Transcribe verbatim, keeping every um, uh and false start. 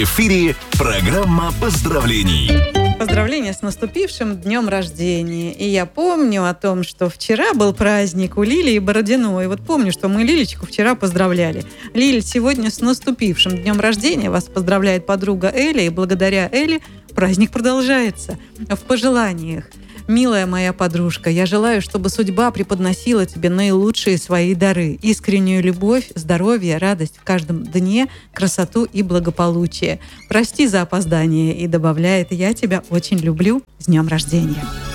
В эфире программа поздравлений. Поздравления с наступившим днем рождения. И я помню о том, что вчера был праздник у Лилии Бородиной. И вот помню, что мы Лилечку вчера поздравляли. Лиль, сегодня с наступившим днем рождения вас поздравляет подруга Эля. И благодаря Эле праздник продолжается. В пожеланиях. Милая моя подружка, я желаю, чтобы судьба преподносила тебе наилучшие свои дары. Искреннюю любовь, здоровье, радость в каждом дне, красоту и благополучие. Прости за опоздание, и добавляет: я тебя очень люблю. С днем рождения.